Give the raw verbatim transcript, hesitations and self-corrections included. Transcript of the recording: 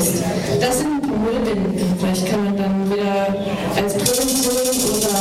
ist. Das sind Müllbinden. Vielleicht kann man dann wieder als Prävention oder